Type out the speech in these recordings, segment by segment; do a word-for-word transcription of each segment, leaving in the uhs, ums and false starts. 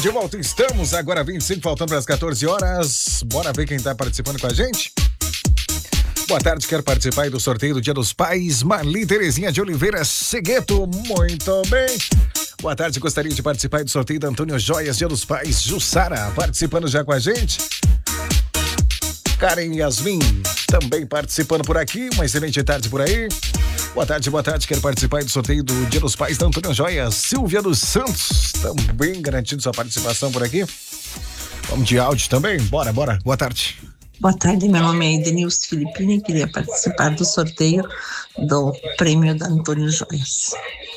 de volta estamos, agora vinte e cinco, faltando para as quatorze horas. Bora ver quem está participando com a gente. Boa tarde, quero participar aí do sorteio do Dia dos Pais. Marli Terezinha de Oliveira Segueto, muito bem. Boa tarde, gostaria de participar aí do sorteio da Antônio Joias, Dia dos Pais. Jussara, participando já com a gente. Karen Yasmin, também participando por aqui. Uma excelente tarde por aí. Boa tarde, boa tarde. Quero participar do sorteio do Dia dos Pais da Antônio Joias. Silvia dos Santos, também garantindo sua participação por aqui. Vamos de áudio também? Bora, bora. Boa tarde. Boa tarde, meu nome é Denilson Filipini e queria participar do sorteio do prêmio da Antônio Joias.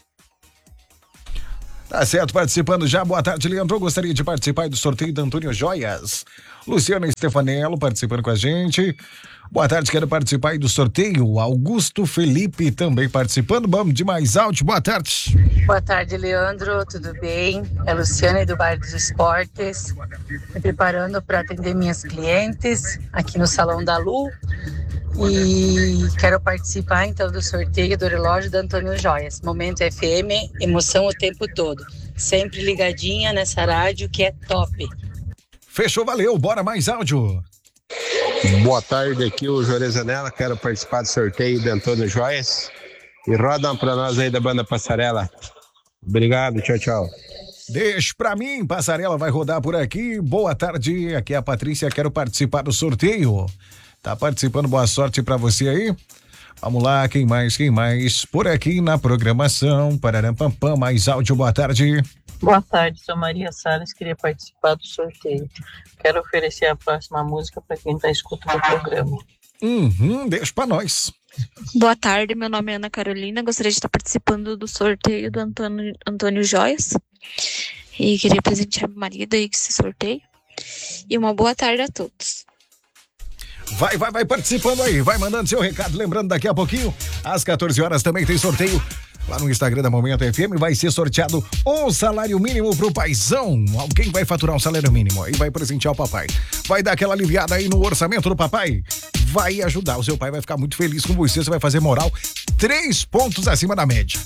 Tá certo, participando já. Boa tarde, Leandro. Gostaria de participar do sorteio da Antônio Joias. Luciana Stefanello participando com a gente. Boa tarde, quero participar do sorteio. Augusto Felipe também participando. Vamos de mais áudio. Boa tarde. Boa tarde, Leandro. Tudo bem? É Luciana do Bar dos Esportes. Me preparando para atender minhas clientes aqui no Salão da Lu. E quero participar então do sorteio do relógio da Antônio Joias. Momento F M, emoção o tempo todo. Sempre ligadinha nessa rádio que é top. Fechou, valeu. Bora mais áudio. Boa tarde, aqui o Jorge Zanella, quero participar do sorteio de Antônio Joias e roda pra nós aí da banda Passarela. Obrigado, tchau, tchau. Deixa pra mim, Passarela vai rodar por aqui. Boa tarde, aqui é a Patrícia, quero participar do sorteio. Tá participando, boa sorte pra você aí. Vamos lá, quem mais, quem mais? Por aqui na programação, Pararampam, mais áudio, boa tarde. Boa tarde, sou Maria Salles, queria participar do sorteio. Quero oferecer a próxima música para quem está escutando o programa. Uhum, deixa para nós. Boa tarde, meu nome é Ana Carolina, gostaria de estar participando do sorteio do Antônio, Antônio Joias. E queria presentear meu marido aí com esse sorteio. E uma boa tarde a todos. Vai, vai, vai participando aí, vai mandando seu recado. Lembrando, daqui a pouquinho, às quatorze horas, também tem sorteio. Lá no Instagram da Momento F M vai ser sorteado um salário mínimo pro paizão. Alguém vai faturar um salário mínimo e vai presentear o papai. Vai dar aquela aliviada aí no orçamento do papai. Vai ajudar, o seu pai vai ficar muito feliz com você. Você vai fazer moral três pontos acima da média.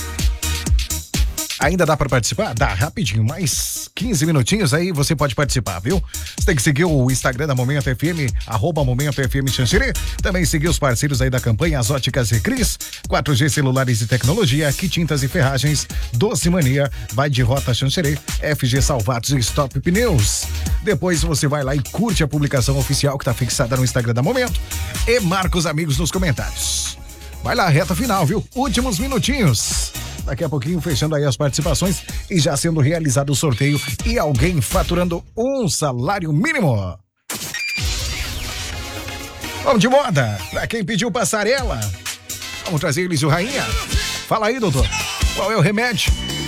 Ainda dá pra participar? Dá, rapidinho, mais quinze minutinhos aí você pode participar, viu? Você tem que seguir o Instagram da Momento F M, arroba Momento F M Xanxerê. Também seguir os parceiros aí da campanha, as óticas Recris, quatro G celulares e tecnologia, que tintas e ferragens, Doce Mania, vai de Rota Xanxerê, F G Salvatos e Stop Pneus. Depois você vai lá e curte a publicação oficial que tá fixada no Instagram da Momento e marca os amigos nos comentários. Vai lá, reta final, viu? Últimos minutinhos. Daqui a pouquinho fechando aí as participações e já sendo realizado o sorteio e alguém faturando um salário mínimo. Vamos de moda. Pra quem pediu Passarela, vamos trazer eles o Rainha. Fala aí, doutor. Qual é o remédio?